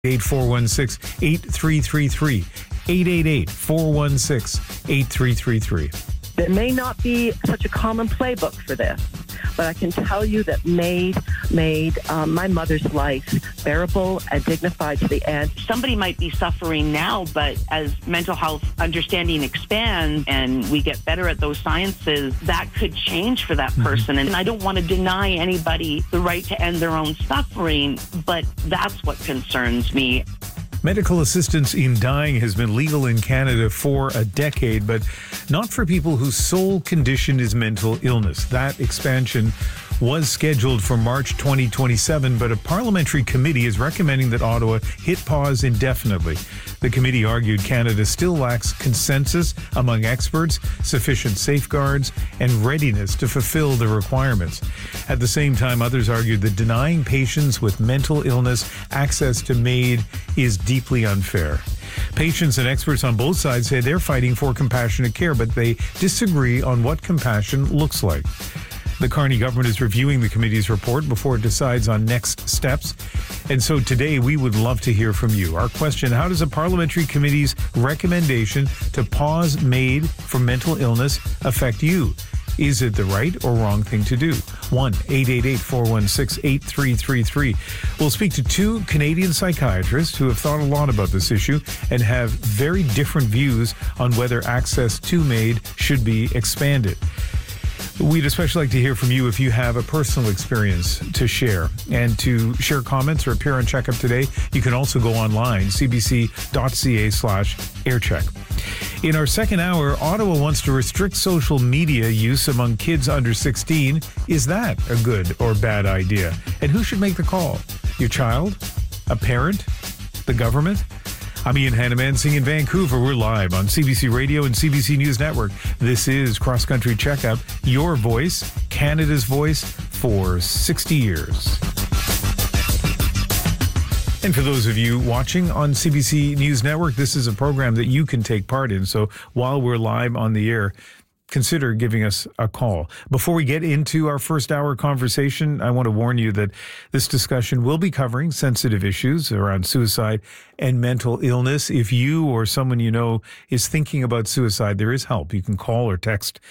888-416-8333. 888-416-8333. There may not be such a common playbook for this, but I can tell you that made my mother's life bearable and dignified to the end. Somebody might be suffering now, but as mental health understanding expands and we get better at those sciences, that could change for that person. And I don't want to deny anybody the right to end their own suffering, but that's what concerns me. Medical assistance in dying has been legal in Canada for a decade, but not for people whose sole condition is mental illness. That expansion was scheduled for March 2027, but a parliamentary committee is recommending that Ottawa hit pause indefinitely. The committee argued Canada still lacks consensus among experts, sufficient safeguards, and readiness to fulfill the requirements. At the same time, others argued that denying patients with mental illness access to MAID is deeply unfair. Patients and experts on both sides say they're fighting for compassionate care, but they disagree on what compassion looks like. The Carney government is reviewing the committee's report before it decides on next steps. And so today we would love to hear from you. Our question: how does a parliamentary committee's recommendation to pause MAID for mental illness affect you? Is it the right or wrong thing to do? 1-888-416-8333. We'll speak to two Canadian psychiatrists who have thought a lot about this issue and have very different views on whether access to MAID should be expanded. We'd especially like to hear from you if you have a personal experience to share. And to share comments or appear on Checkup Today, you can also go online, cbc.ca/aircheck. In our second hour, Ottawa wants to restrict social media use among kids under 16. Is that a good or bad idea? And who should make the call? Your child? A parent? The government? I'm Ian Hannamansing in Vancouver. We're live on CBC Radio and CBC News Network. This is Cross Country Checkup, your voice, Canada's voice for 60 years. And for those of you watching on CBC News Network, this is a program that you can take part in. So while we're live on the air, consider giving us a call. Before we get into our first hour conversation, I want to warn you that this discussion will be covering sensitive issues around suicide and mental illness. If you or someone you know is thinking about suicide, there is help. You can call or text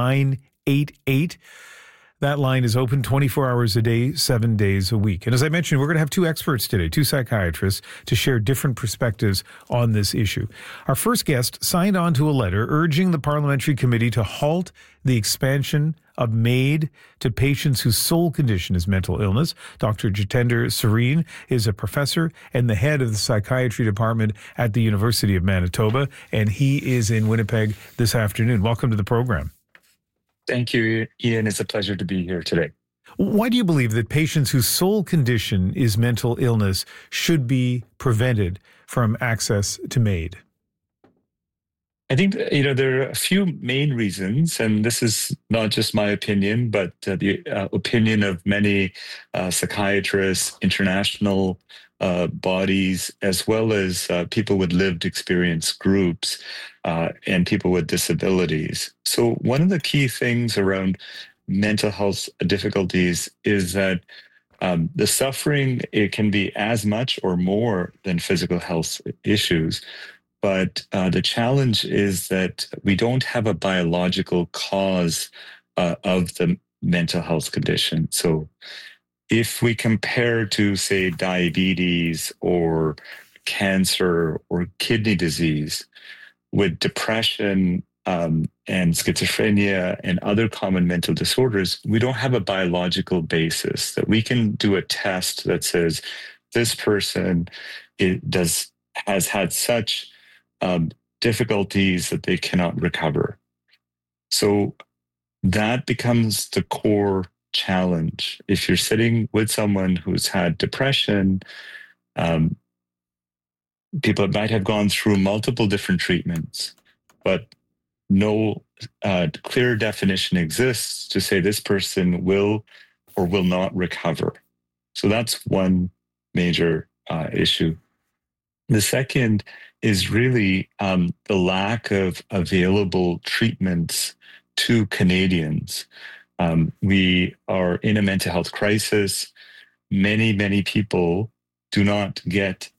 988. That line is open 24 hours a day, 7 days a week. And as I mentioned, we're going to have two experts today, two psychiatrists, to share different perspectives on this issue. Our first guest signed on to a letter urging the parliamentary committee to halt the expansion of MAID to patients whose sole condition is mental illness. Dr. Jitender Sareen is a professor and the head of the psychiatry department at the University of Manitoba, and he is in Winnipeg this afternoon. Welcome to the program. Thank you, Ian. It's a pleasure to be here today. Why do you believe that patients whose sole condition is mental illness should be prevented from access to MAID? I think, there are a few main reasons, and this is not just my opinion, but the opinion of many psychiatrists, international bodies, as well as people with lived experience groups and people with disabilities. So one of the key things around mental health difficulties is that the suffering, it can be as much or more than physical health issues. But the challenge is that we don't have a biological cause of the mental health condition. So if we compare to, say, diabetes or cancer or kidney disease, with depression and schizophrenia and other common mental disorders, we don't have a biological basis that we can do a test that says this person has had such difficulties that they cannot recover. So that becomes the core challenge. If you're sitting with someone who's had depression, people might have gone through multiple different treatments, but no clear definition exists to say this person will or will not recover. So that's one major issue. The second is really the lack of available treatments to Canadians. We are in a mental health crisis. Many people do not get